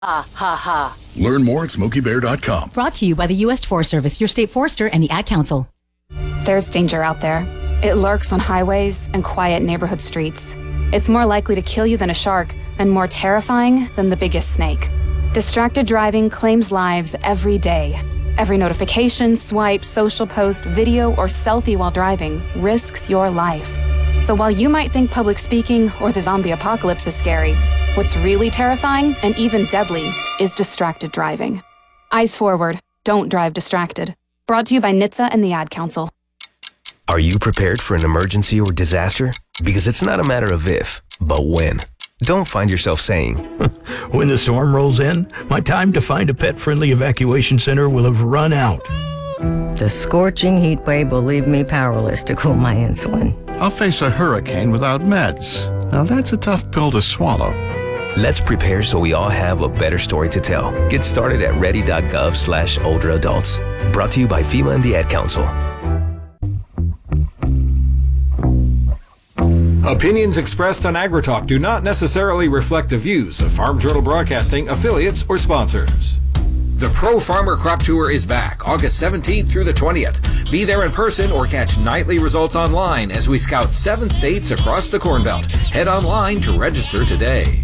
Ha ha ha. Learn more at SmokeyBear.com. Brought to you by the U.S. Forest Service, your state forester, and the Ad Council. There's danger out there. It lurks on highways and quiet neighborhood streets. It's more likely to kill you than a shark, and more terrifying than the biggest snake. Distracted driving claims lives every day. Every notification, swipe, social post, video, or selfie while driving risks your life. So while you might think public speaking or the zombie apocalypse is scary, what's really terrifying and even deadly is distracted driving. Eyes forward. Don't drive distracted. Brought to you by NHTSA and the Ad Council. Are you prepared for an emergency or disaster? Because it's not a matter of if, but when. Don't find yourself saying, when the storm rolls in, my time to find a pet-friendly evacuation center will have run out. The scorching heat wave will leave me powerless to cool my insulin. I'll face a hurricane without meds. Now that's a tough pill to swallow. Let's prepare so we all have a better story to tell. Get started at ready.gov/older adults. Brought to you by FEMA and the Ad Council. Opinions expressed on AgriTalk do not necessarily reflect the views of Farm Journal Broadcasting, affiliates, or sponsors. The Pro Farmer Crop Tour is back August 17th through the 20th. Be there in person or catch nightly results online as we scout 7 states across the Corn Belt. Head online to register today.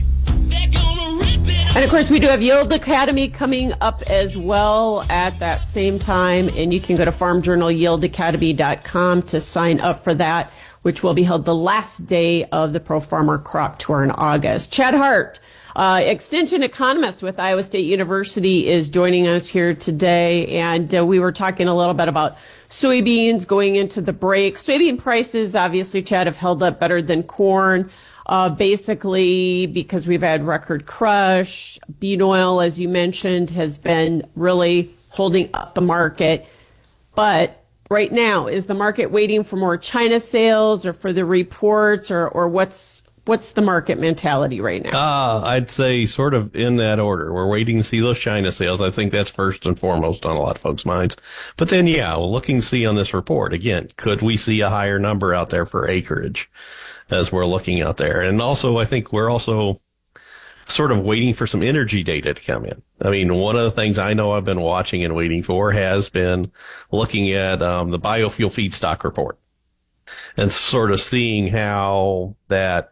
And of course, we do have Yield Academy coming up as well at that same time. And you can go to farmjournalyieldacademy.com to sign up for that, which will be held the last day of the Pro Farmer Crop Tour in August. Chad Hart, extension economist with Iowa State University, is joining us here today. And we were talking a little bit about soybeans going into the break. Soybean prices, obviously, Chad, have held up better than corn. Basically because we've had record crush. Bean oil, as you mentioned, has been really holding up the market. But right now, is the market waiting for more China sales or for the reports, or what's the market mentality right now? I'd say sort of in that order. We're waiting to see those China sales. I think that's first and foremost on a lot of folks' minds. But then, we'll looking to see on this report. Again, could we see a higher number out there for acreage as we're looking out there? And also, I think we're also sort of waiting for some energy data to come in. I mean, one of the things I know I've been watching and waiting for has been looking at the biofuel feedstock report and sort of seeing how that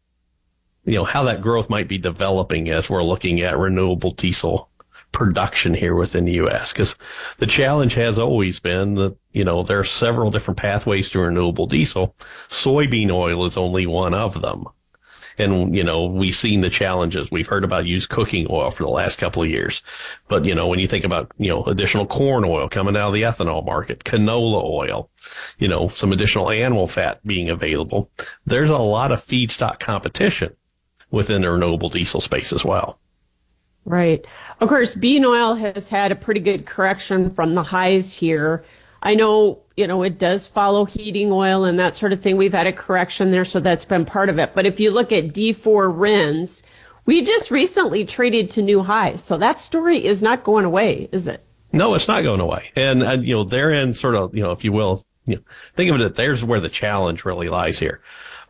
growth might be developing as we're looking at renewable diesel production here within the U.S. Because the challenge has always been that, there are several different pathways to renewable diesel. Soybean oil is only one of them. And, we've seen the challenges. We've heard about used cooking oil for the last couple of years. But, when you think about, additional corn oil coming out of the ethanol market, canola oil, some additional animal fat being available, there's a lot of feedstock competition within the renewable diesel space as well. Right. Of course, bean oil has had a pretty good correction from the highs here. I know, it does follow heating oil and that sort of thing. We've had a correction there, so that's been part of it. But if you look at D4 RINs, we just recently traded to new highs. So that story is not going away, is it? No, it's not going away. And therein sort of, if you will, think of it, there's where the challenge really lies here.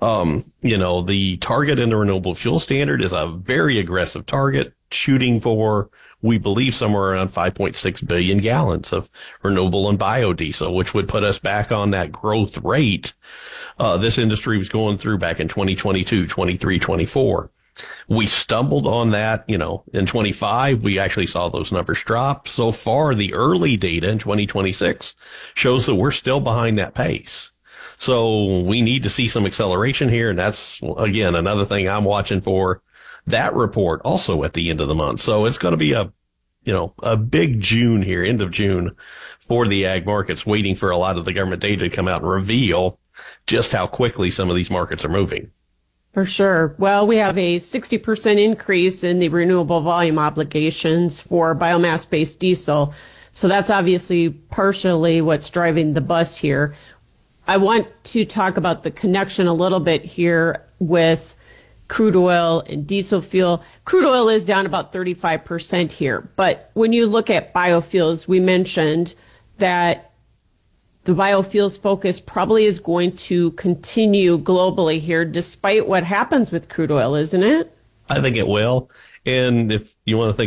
The target in the renewable fuel standard is a very aggressive target, shooting for, we believe, somewhere around 5.6 billion gallons of renewable and biodiesel, which would put us back on that growth rate this industry was going through back in 2022, 23, 24. We stumbled on that, in 25. We actually saw those numbers drop. So far, the early data in 2026 shows that we're still behind that pace. So we need to see some acceleration here. And that's, again, another thing I'm watching for that report also at the end of the month. So it's going to be a big June here, end of June for the ag markets, waiting for a lot of the government data to come out and reveal just how quickly some of these markets are moving. For sure. Well, we have a 60% increase in the renewable volume obligations for biomass-based diesel. So that's obviously partially what's driving the bus here. I want to talk about the connection a little bit here with crude oil and diesel fuel. Crude oil is down about 35% here. But when you look at biofuels, we mentioned that the biofuels focus probably is going to continue globally here, despite what happens with crude oil, isn't it? I think it will. And if you want to think